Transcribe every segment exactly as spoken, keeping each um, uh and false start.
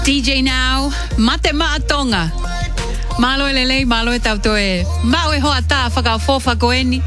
D J Now, Mate Maatonga. Malo e lelei, malo e tauto e. Mau e hoa tā whakao fōwha koeni.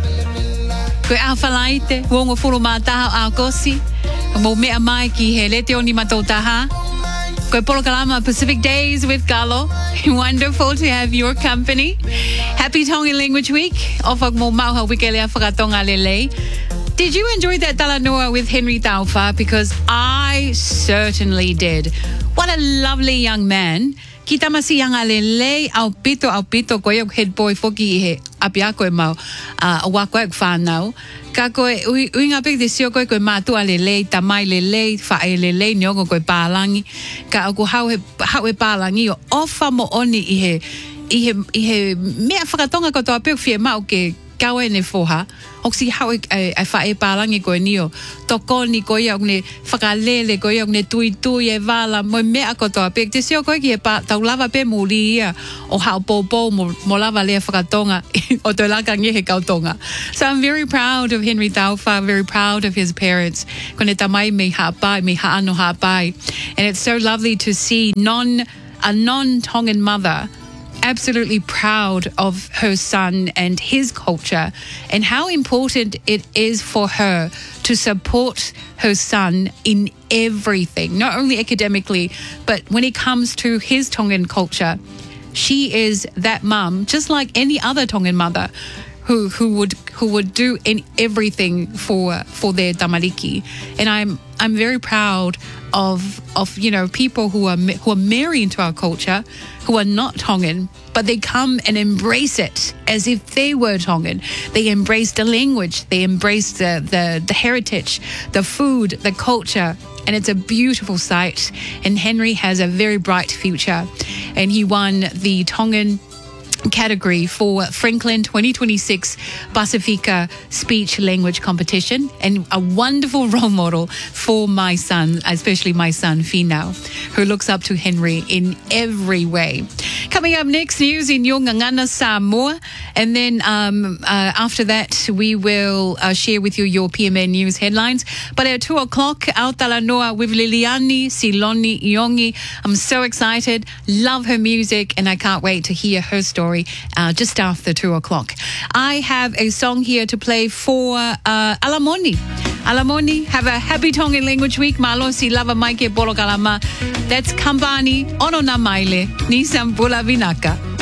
Koe awhalaite, wongo furu mātaha a kosi. Mo mea mai ki he lete o ni matou taha. Koe polokalama Pacific Days with Galo. Wonderful to have your company. Happy Tongan Language Week. Ofak mo mauha wikelea whakatonga lelei. Did you enjoy that Talanoa with Henry Taufa? Because I certainly did. What a lovely young man. Ki tamasi yang alele au pito au pito koe o head boy foki he apia koe mau a uh, wa koe whanau. Ka koe ui, ui ngā pek te sio koe koe mātua lele, tamai lele, whae lele, niogo koe pālangi. Ka au ko hau he, hau he pālangi o ofa mo oni i he, i he, i he mea whakatonga kotoa pek fie mau ke kawe ne foha. Oksi hau e, e, e whae pālangi koe nio. Tokoni koe au ne whakalele koe au ne tui tui e wala mo mea kotoa pek. Te sio koe ki e pā, tau lava pe muri ia o hau pōpō mo, mo lava lea whakatonga o te laka nge he kautonga. So I'm very proud of Henry Taufa, very proud of his parents. Kone tamai me haapai, me haano haapai. And it's so lovely to see non, a non-Tongan mother absolutely proud of her son and his culture and how important it is for her to support her son in everything, not only academically, but when it comes to his Tongan culture. She is that mum, just like any other Tongan mother, who who would who would do in everything for for their tamariki. And I'm I'm very proud of of you know people who are who are married into our culture, who are not Tongan, but they come and embrace it as if they were Tongan. They embrace the language, they embrace the the, the heritage, the food, the culture. And it's a beautiful sight. And Henry has a very bright future. And he won the Tongan category for Franklin twenty twenty-six Pacifica Speech Language Competition, and a wonderful role model for my son, especially my son Finau, who looks up to Henry in every way. Coming up next, news in Yongangana, Samoa, and then um, uh, after that we will uh, share with you your P M N News headlines. But at two o'clock, our Talanoa with Liliani Siloni Iongi. I'm so excited, love her music, and I can't wait to hear her story Uh, just after two o'clock. I have a song here to play for uh, Alamoni. Alamoni, have a happy Tongan Language Week. Malo si lava mai ke polo kalama. That's Kambani, ono na maile, nisam pula vinaka.